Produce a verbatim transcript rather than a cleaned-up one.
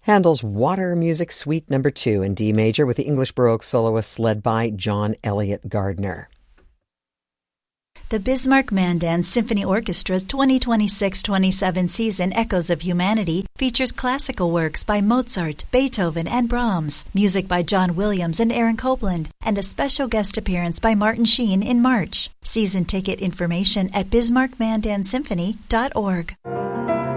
Handel's Water Music Suite Number two in D major with the English Baroque soloists led by John Elliott Gardner. The Bismarck Mandan Symphony Orchestra's twenty twenty-six twenty-seven season Echoes of Humanity features classical works by Mozart, Beethoven, and Brahms, music by John Williams and Aaron Copland, and a special guest appearance by Martin Sheen in March. Season ticket information at bismarck mandan symphony dot org.